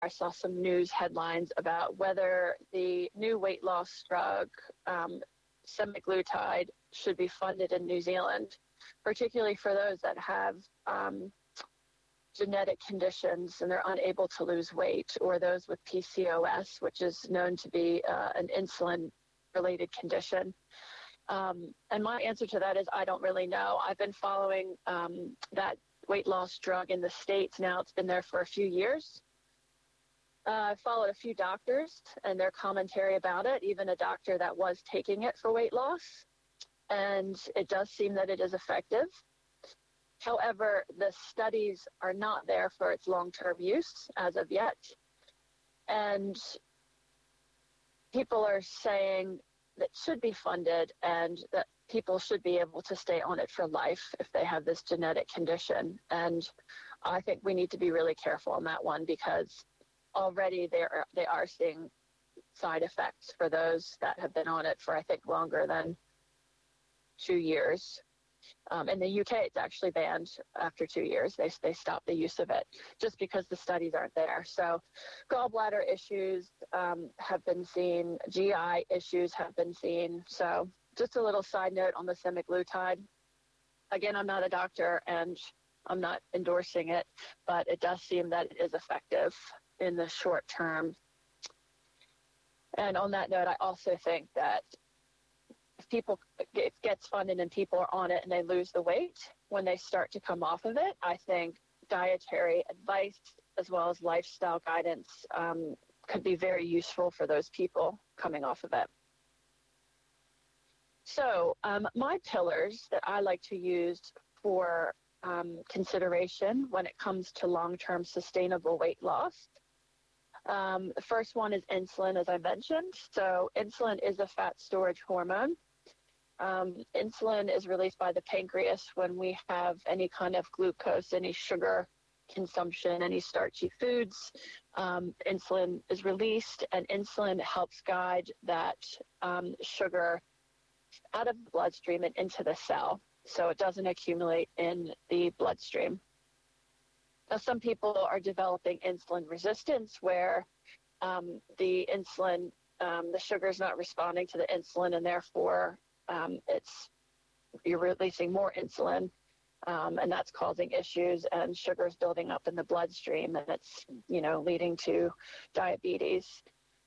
I saw some news headlines about whether the new weight loss drug, semaglutide, should be funded in New Zealand, particularly for those that have genetic conditions and they're unable to lose weight, or those with PCOS, which is known to be an insulin-related condition. And my answer to that is I don't really know. I've been following that weight loss drug in the States now. It's been there for a few years. I followed a few doctors and their commentary about it, even a doctor that was taking it for weight loss. And it does seem that it is effective. However, the studies are not there for its long-term use as of yet. And people are saying that it should be funded and that people should be able to stay on it for life if they have this genetic condition. And I think we need to be really careful on that one, because already they are seeing side effects for those that have been on it for, I think, longer than 2 years. In the UK, it's actually banned after 2 years. They stopped the use of it just because the studies aren't there. So gallbladder issues have been seen. GI issues have been seen. So just a little side note on the semaglutide. Again, I'm not a doctor and I'm not endorsing it, but it does seem that it is effective in the short term. And on that note, I also think that if it gets funded and people are on it and they lose the weight, when they start to come off of it, I think dietary advice as well as lifestyle guidance could be very useful for those people coming off of it. So my pillars that I like to use for consideration when it comes to long-term sustainable weight loss. The first one is insulin, as I mentioned. So insulin is a fat storage hormone. Insulin is released by the pancreas when we have any kind of glucose, any sugar consumption, any starchy foods. Insulin is released, and insulin helps guide that sugar out of the bloodstream and into the cell, so it doesn't accumulate in the bloodstream. Now, some people are developing insulin resistance, where the insulin, the sugar is not responding to the insulin, and therefore you're releasing more insulin, and that's causing issues, and sugar is building up in the bloodstream, and it's leading to diabetes.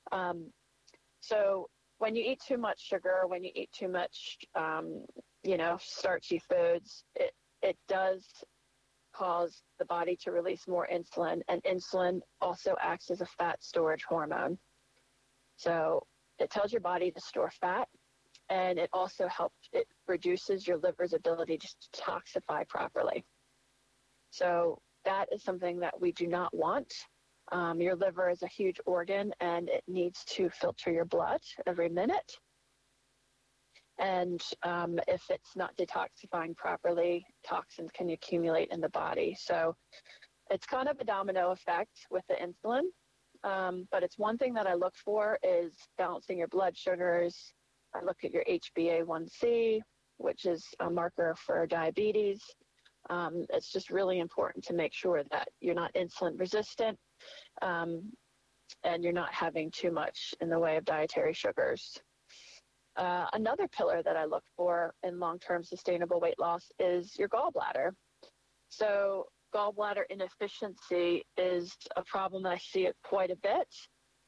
So when you eat too much sugar, when you eat too much starchy foods, it does cause the body to release more insulin, and insulin also acts as a fat storage hormone. So it tells your body to store fat, and it also it reduces your liver's ability to detoxify properly. So that is something that we do not want. Your liver is a huge organ, and it needs to filter your blood every minute. And if it's not detoxifying properly, toxins can accumulate in the body. So it's kind of a domino effect with the insulin. But it's one thing that I look for is balancing your blood sugars. I look at your HbA1c, which is a marker for diabetes. It's just really important to make sure that you're not insulin resistant and you're not having too much in the way of dietary sugars. Another pillar that I look for in long-term sustainable weight loss is your gallbladder. So gallbladder inefficiency is a problem. I see it quite a bit.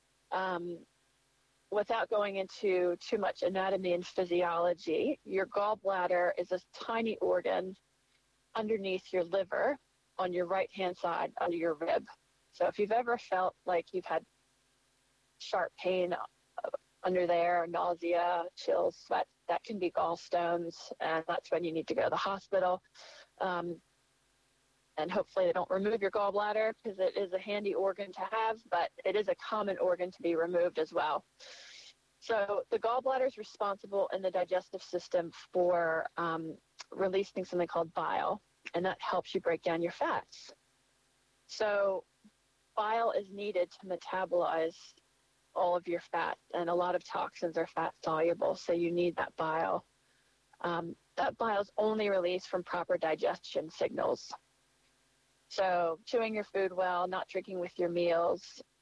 Without going into too much anatomy and physiology, your gallbladder is a tiny organ underneath your liver on your right-hand side under your rib. So if you've ever felt like you've had sharp pain under there, nausea, chills, sweat, that can be gallstones, and that's when you need to go to the hospital. And hopefully they don't remove your gallbladder, because it is a handy organ to have, but it is a common organ to be removed as well. So the gallbladder is responsible in the digestive system for releasing something called bile, and that helps you break down your fats. So bile is needed to metabolize all of your fat, and a lot of toxins are fat soluble, so you need that bile. That bile is only released from proper digestion signals. So chewing your food well, not drinking with your meals,